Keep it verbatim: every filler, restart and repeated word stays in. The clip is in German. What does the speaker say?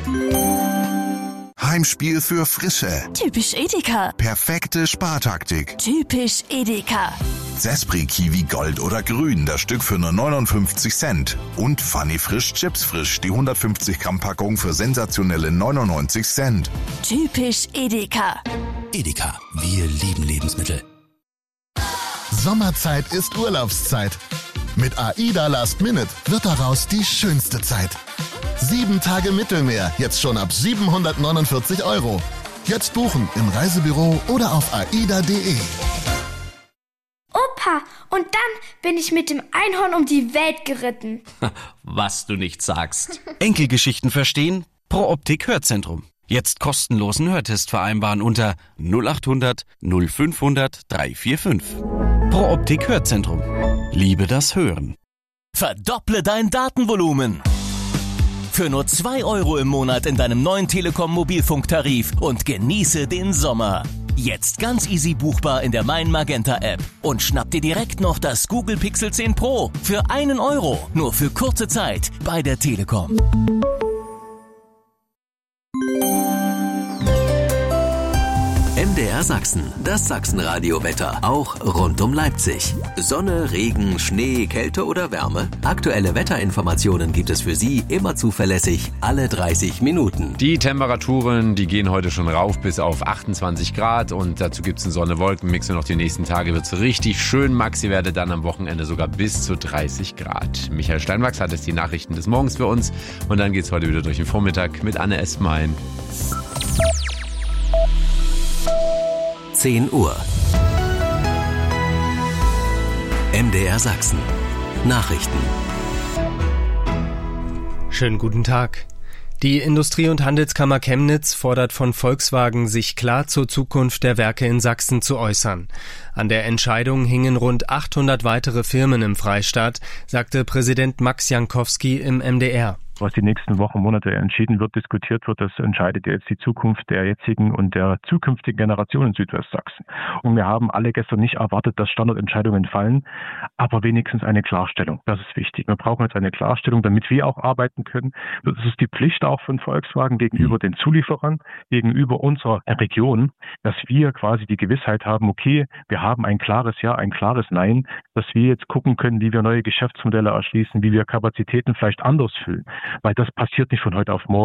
Heimspiel für Frische. Typisch Edeka. Perfekte Spartaktik. Typisch Edeka. Zespri Kiwi Gold oder Grün, das Stück für nur neunundfünfzig Cent. Und Funny Frisch Chips Frisch, die hundertfünfzig Gramm Packung für sensationelle neunundneunzig Cent. Typisch Edeka. Edeka, wir lieben Lebensmittel. Sommerzeit ist Urlaubszeit. Mit AIDA Last Minute wird daraus die schönste Zeit. Sieben Tage Mittelmeer, jetzt schon ab siebenhundertneunundvierzig Euro. Jetzt buchen im Reisebüro oder auf aida punkt de. Opa, und dann bin ich mit dem Einhorn um die Welt geritten. Was du nicht sagst. Enkelgeschichten verstehen? Pro Optik Hörzentrum. Jetzt kostenlosen Hörtest vereinbaren unter null acht hundert null fünfhundert dreihundertfünfundvierzig. Pro Optik Hörzentrum. Liebe das Hören. Verdopple dein Datenvolumen. Für nur zwei Euro im Monat in deinem neuen Telekom-Mobilfunktarif und genieße den Sommer. Jetzt ganz easy buchbar in der Mein Magenta App. Und schnapp dir direkt noch das Google Pixel zehn Pro für einen Euro. Nur für kurze Zeit bei der Telekom. M D R Sachsen, das Sachsenradio-Wetter, auch rund um Leipzig. Sonne, Regen, Schnee, Kälte oder Wärme? Aktuelle Wetterinformationen gibt es für Sie immer zuverlässig, alle dreißig Minuten. Die Temperaturen, die gehen heute schon rauf bis auf achtundzwanzig Grad und dazu gibt es einen Sonne-Wolken-Mix und noch die nächsten Tage wird es richtig schön. Maxi-Werte dann am Wochenende sogar bis zu dreißig Grad. Michael Steinwachs hat jetzt die Nachrichten des Morgens für uns und dann geht es heute wieder durch den Vormittag mit Anne Esmein. zehn Uhr. M D R Sachsen. Nachrichten. Schönen guten Tag. Die Industrie- und Handelskammer Chemnitz fordert von Volkswagen, sich klar zur Zukunft der Werke in Sachsen zu äußern. An der Entscheidung hingen rund achthundert weitere Firmen im Freistaat, sagte Präsident Max Jankowski im M D R. Was die nächsten Wochen, Monate entschieden wird, diskutiert wird, das entscheidet jetzt die Zukunft der jetzigen und der zukünftigen Generation in Südwestsachsen. Und wir haben alle gestern nicht erwartet, dass Standortentscheidungen fallen, aber wenigstens eine Klarstellung. Das ist wichtig. Wir brauchen jetzt eine Klarstellung, damit wir auch arbeiten können. Das ist die Pflicht auch von Volkswagen gegenüber den Zulieferern, gegenüber unserer Region, dass wir quasi die Gewissheit haben, okay, wir haben ein klares Ja, ein klares Nein, dass wir jetzt gucken können, wie wir neue Geschäftsmodelle erschließen, wie wir Kapazitäten vielleicht anders füllen. Weil das passiert nicht von heute auf morgen.